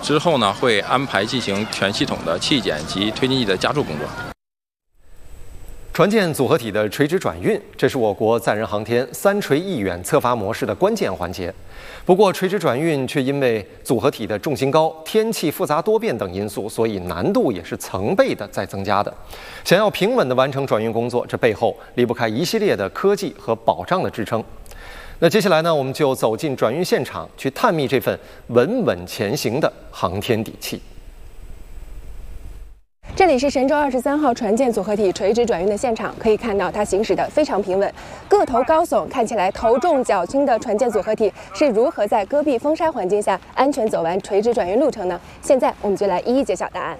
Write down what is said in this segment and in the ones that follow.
之后呢，会安排进行全系统的气检及推进剂的加注工作。 船舰组合体的垂直转运，这是我国载人航天3垂1远侧发模式的关键环节。不过，垂直转运却因为组合体的重心高、天气复杂多变等因素，所以难度也是成倍的在增加的。想要平稳地完成转运工作，这背后离不开一系列的科技和保障的支撑。那接下来呢，我们就走进转运现场，去探秘这份稳稳前行的航天底气。 这里是神舟23号船舰组合体垂直转运的现场，可以看到它行驶得非常平稳，个头高耸，看起来头重脚轻的船舰组合体是如何在戈壁风沙环境下安全走完垂直转运路程呢？现在我们就来一一揭晓答案。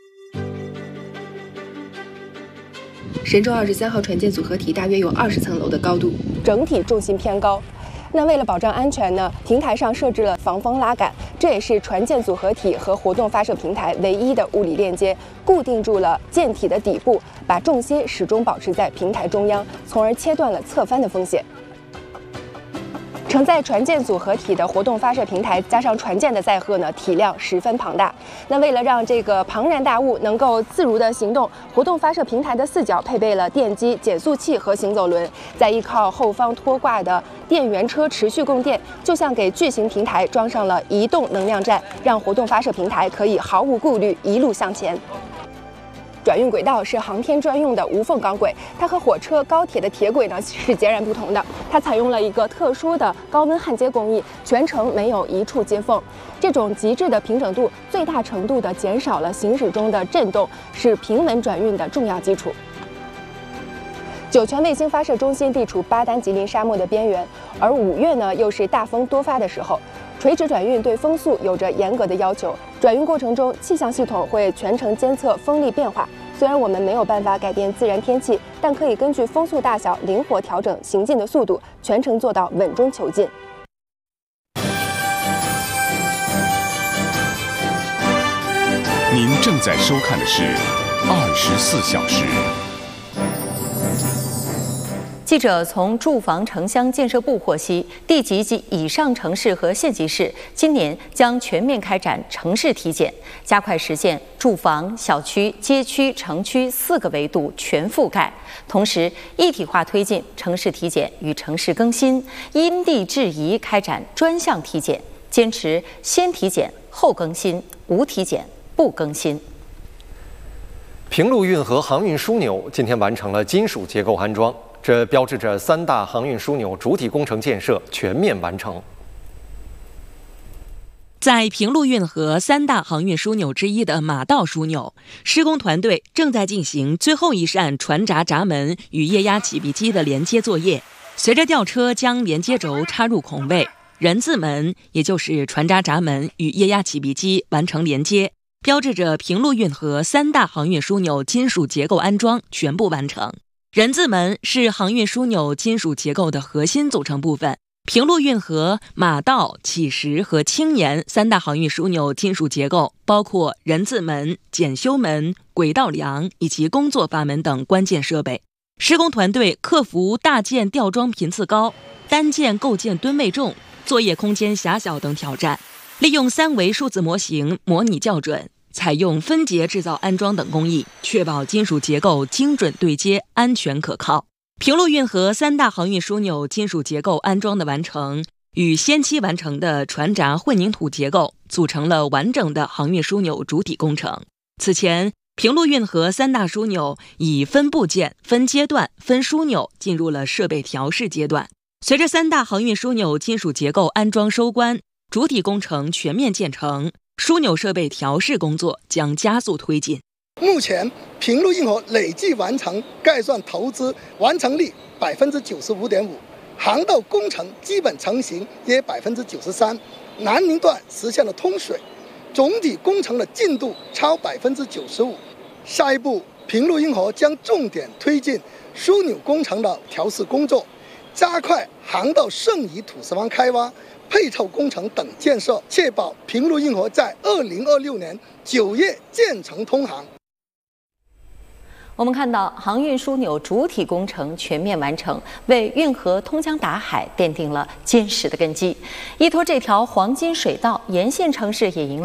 神舟23号船舰组合体大约有20层楼的高度，整体重心偏高。那为了保障安全呢，平台上设置了防风拉杆，这也是船舰组合体和活动发射平台唯一的物理链接，固定住了舰体的底部，把重心始终保持在平台中央，从而切断了侧翻的风险。承载船舰组合体的活动发射平台加上船舰的载荷呢，体量十分庞大。那为了让这个庞然大物能够自如的行动，活动发射平台的4角配备了电机、减速器和行走轮，再依靠后方拖挂的电源车持续供电，就像给巨型平台装上了移动能量站，让活动发射平台可以毫无顾虑一路向前。转运轨道是航天专用的无缝钢轨，它和火车、高铁的铁轨呢是截然不同的。它采用了一个特殊的高温焊接工艺，全程没有一处接缝。这种极致的平整度，最大程度地减少了行驶中的震动，是平稳转运的重要基础。酒泉卫星发射中心地处巴丹吉林沙漠的边缘，而5月呢又是大风多发的时候。垂直转运对风速有着严格的要求，转运过程中气象系统会全程监测风力变化。虽然我们没有办法改变自然天气，但可以根据风速大小灵活调整行进的速度，全程做到稳中求进。 您正在收看的是24小时。 记者从住房城乡建设部获悉，地级及以上城市和县级市今年将全面开展城市体检，加快实现住房、小区、街区、城区4个维度全覆盖。同时，一体化推进城市体检与城市更新，因地制宜开展专项体检，坚持先体检后更新，无体检不更新。 平陆运河航运枢纽今天完成了金属结构安装。这标志着3大航运枢纽主体工程建设全面完成。 在平陆运河3大航运枢纽之一的马道枢纽，施工团队正在进行最后一扇船闸闸门与液压起闭机的连接作业。随着吊车将连接轴插入孔位，人字门也就是船闸闸门与液压起闭机完成连接，标志着平陆运河3大航运枢纽金属结构安装全部完成。人字门是航运枢纽金属结构的核心组成部分。平陆运河、马道、乞石和青年3大航运枢纽金属结构包括人字门、检修门、轨道梁以及工作阀门等关键设备。施工团队克服大件吊装频次高、单件构件吨位重、作业空间狭小等挑战，利用3维数字模型模拟校准，采用分节制造安装等工艺，确保金属结构精准对接、安全可靠。平陆运河3大航运枢纽金属结构安装的完成，与先期完成的船闸混凝土结构组成了完整的航运枢纽主体工程。此前，平陆运河3大枢纽以分部件、分阶段、分枢纽进入了设备调试阶段。随着3大航运枢纽金属结构安装收官，主体工程全面建成，枢纽设备调试工作将加速推进。 目前，平陆运河累计完成概算投资完成率95.5%，航道工程基本成型约93%，南宁段实现了通水，总体工程的进度超95%。下一步，平陆运河将重点推进枢纽工程的调试工作，加快航道剩余土石方开挖、配套工程等建设，确保平陆运河在2026年9月建成通航。 我们看到航运枢纽主体工程全面完成，为运河通江达海奠定了坚实的根基。依托这条黄金水道，沿线城市也迎来